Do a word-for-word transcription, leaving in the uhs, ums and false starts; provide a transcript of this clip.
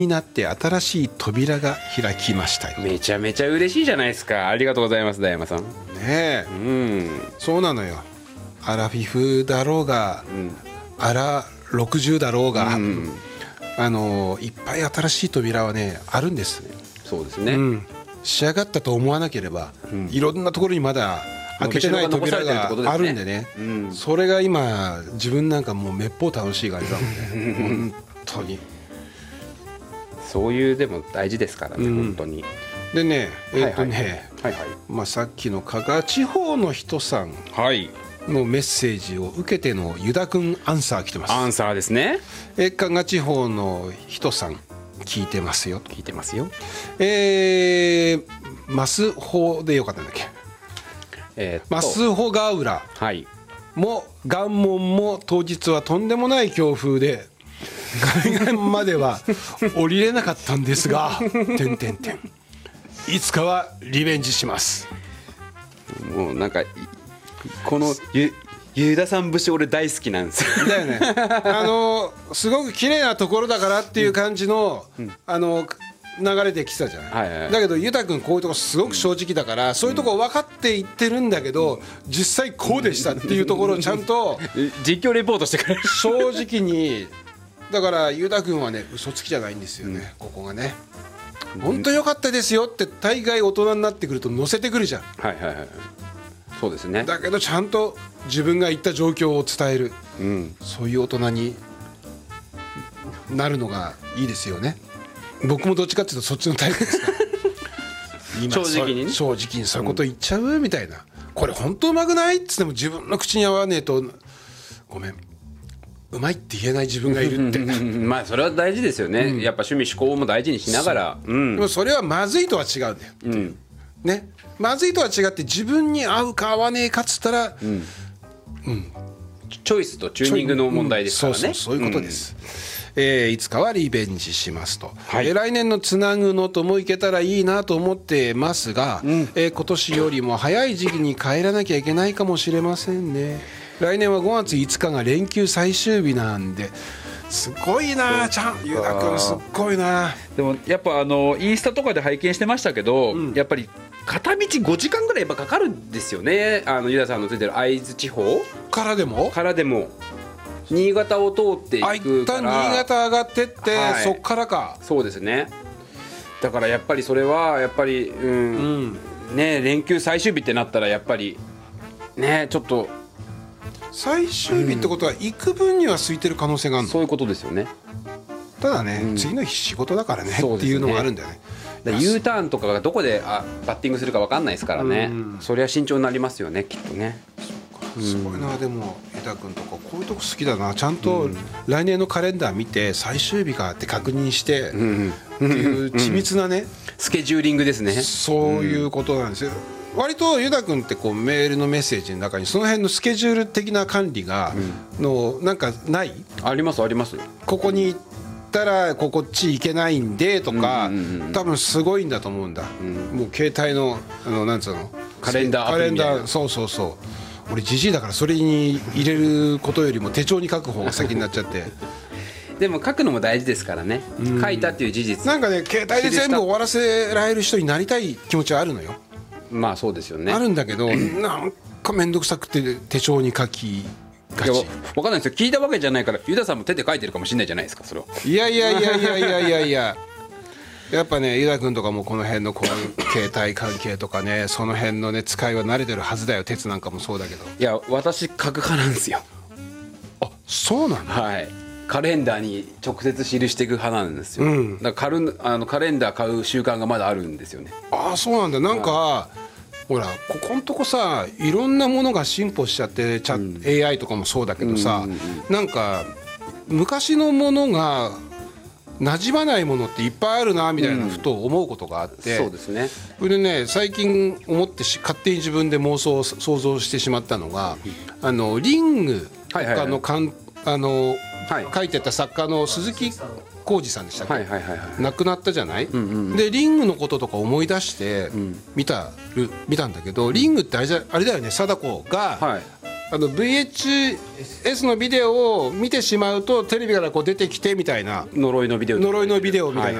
になって新しい扉が開きましたよ。 めちゃめちゃ嬉しいじゃないですか。ありがとうございます、大山さん。 ねえ、 うん、 そうなのよ。アラフィフだろうが、うん、アラろくじゅうだろうが、うん、あのいっぱい新しい扉はねあるんですね。 そうですね、うん、 仕上がったと思わなければ、うん、いろんなところにまだ開けてない扉があるんでね、うん、それが今自分なんかもうめっぽう楽しい感じだもんね本当に。 そういうでも大事ですからね、うん、本当に。 でねえー、っとね、はいはい、まあ、さっきの加賀地方の人さんのメッセージを受けてのユダ君アンサー来てます。 アンサーですね。 えー、加賀地方の人さん聞いてますよ。 聞いてますよ。 えー、マスホでよかったんだっけ、えー、マスホガウラも岩門も当日はとんでもない強風で海岸までは降りれなかったんですがてんてんてんいつかはリベンジします。 もうなんかこのゆユダさん節俺大好きなんですよ。 だよね。あのすごく綺麗なところだからっていう感じの、うん、あの流れで来てたじゃない、はいはい、だけどユダ君こういうとこすごく正直だから、うん、そういうとこ分かって言ってるんだけど、うん、実際こうでしたっていうところをちゃんと実況レポートしてくれる。 正直に。だからユダ君はね嘘つきじゃないんですよね、うん、ここがね本当良かったですよって大概大人になってくると載せてくるじゃん。 はいはいはい、そうですね。 だけどちゃんと自分が言った状況を伝える、うん、そういう大人になるのがいいですよね。僕もどっちかっていうとそっちのタイプですから今正直に、ね、 正直にそういうこと言っちゃうみたいな、これ本当うまくないっつっても自分の口に合わねえとごめんうまいって言えない自分がいるってまあそれは大事ですよね、うん、やっぱ趣味嗜好も大事にしながら、 うん、でもそれはまずいとは違うんだよ、うんね、まずいとは違って自分に合うか合わねえかっつったら、うんうん、チョイスとチューニングの問題ですからね、うん、 そうそう、そういうことです、うん、えー、いつかはリベンジしますと、はい、えー、来年のつなぐのともいけたらいいなと思ってますが、うん、えー、今年よりも早い時期に帰らなきゃいけないかもしれませんね。来年はごがついつかが連休最終日なんですごいな、ちゃんゆうだくんすっごいな。 でもやっぱあのインスタとかで拝見してましたけど、うん、やっぱり片道ごじかんぐらいやっぱかかるんですよね。あのゆうださんのついてる会津地方からでもからでも新潟を通っていくから、 一旦新潟上がってって、はい、そっからか。 そうですね。だからやっぱりそれはやっぱり、うんうん、ね、連休最終日ってなったらやっぱりねちょっと最終日ってことは行く分には空いてる可能性があるの、うん、 そういうことですよね。 ただね、うん、次の日仕事だからねっていうのがあるんだよね。 だ U ターンとかがどこであバッティングするか分かんないですからね、うん、そりゃ慎重になりますよねきっとね。 すごいな、うん、でも江田君とかこういうとこ好きだな。ちゃんと来年のカレンダー見て最終日かって確認してっていう緻密なね、うん、 スケジューリングですね。 そういうことなんですよ。割とユダ君ってこうメールのメッセージの中にその辺のスケジュール的な管理がのなんかない？ ありますあります。 ここに行ったらこっち行けないんでとか、多分すごいんだと思うんだ、うん、もう携帯のあのなんつうのカレンダーアプリみたいな。 カレンダー、そうそうそう。俺ジジイだからそれに入れることよりも手帳に書く方が先になっちゃってでも書くのも大事ですからね、うん、書いたっていう事実。 なんかね携帯で全部終わらせられる人になりたい気持ちはあるのよ。 まあそうですよね。 あるんだけどなんか面倒くさくて手帳に書きがち。いや分かんないですよ。聞いたわけじゃないからユダさんも手で書いてるかもしれないじゃないですかそれを。 いやいやいやいやいやいやいややっぱねユダ君とかもこの辺のこういう携帯関係とかねその辺のね使いは慣れてるはずだよ。鉄なんかもそうだけど。 いや私書く派なんですよ。 あ、そうなんだ。 はい、カレンダーに直接記していく派なんですよ、うん、だからカルあのカレンダー買う習慣がまだあるんですよね。 ああそうなんだ。なんかほらここんとこさいろんなものが進歩しちゃってチャ、うん、エーアイ とかもそうだけどさ、うんうんうん、なんか昔のものが馴染まないものっていっぱいあるなみたいなふと思うことがあって、 うん、そうですね。 それでね最近思ってし勝手に自分で妄想想像してしまったのが、うん、あのリングとかのかん、はいはいはい、あの、はい、書いてた作家の鈴木浩二さんでしたっけ、はいはいはいはい、亡くなったじゃない、うんうん、でリングのこととか思い出して見た、うん、見たんだけどリングってあれじゃあれだよね貞子が、はい、 あの ブイエイチエス のビデオを見てしまうとテレビからこう出てきてみたいな呪いのビデオ、 呪いのビデオみたいな、